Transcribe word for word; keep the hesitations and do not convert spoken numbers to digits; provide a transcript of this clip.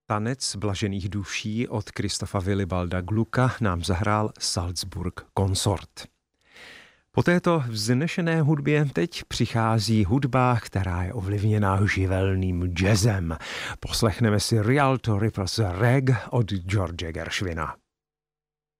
Tanec blažených duší od Christofa Willibalda Glucka nám zahrál Salzburg Consort. Po této vznešené hudbě teď přichází hudba, která je ovlivněná živelným jazzem. Poslechneme si Rialto Ripples Reg od George Gershwina.